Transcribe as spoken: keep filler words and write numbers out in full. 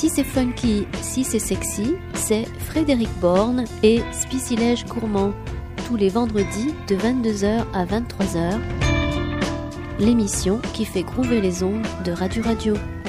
Si c'est funky, si c'est sexy, c'est Frédéric Born et Spicilège Gourmand, tous les vendredis de vingt-deux heures à vingt-trois heures, l'émission qui fait groover les ondes de Radio Radio.